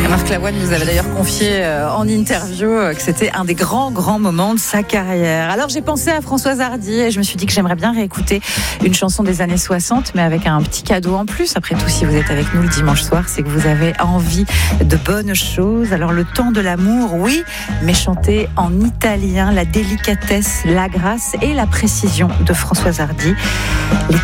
Marc Lavoine nous avait d'ailleurs confié en interview que c'était un des grands moments de sa carrière. Alors j'ai pensé à Françoise Hardy et je me suis dit que j'aimerais bien réécouter une chanson des années 60, mais avec un petit cadeau en plus. Après tout, si vous êtes avec nous le dimanche soir, c'est que vous avez envie de bonnes choses. Alors le temps de l'amour, oui, mais chanté en italien, la délicatesse, la grâce et la précision de Françoise Hardy. Les